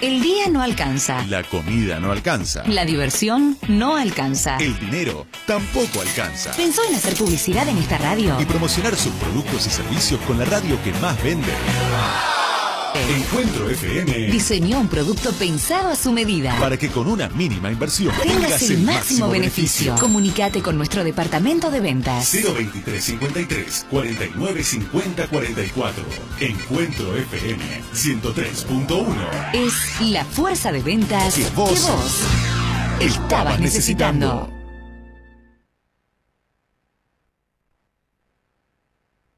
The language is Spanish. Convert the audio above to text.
El día no alcanza. La comida no alcanza. La diversión no alcanza. El dinero tampoco alcanza. ¿Pensó en hacer publicidad en esta radio? Y promocionar sus productos y servicios con la radio que más vende. Encuentro FM diseñó un producto pensado a su medida para que con una mínima inversión tengas el máximo beneficio. Comunicate con nuestro departamento de ventas. 023 53 49 50 44. Encuentro FM 103.1. Es la fuerza de ventas que vos estabas necesitando.